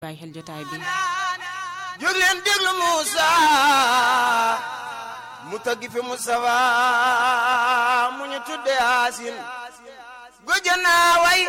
bàyyi xel jotaay bi jóg leen déglu Moussa mu taggi fi Mustafa mu ñu tudde Yaasin gojana way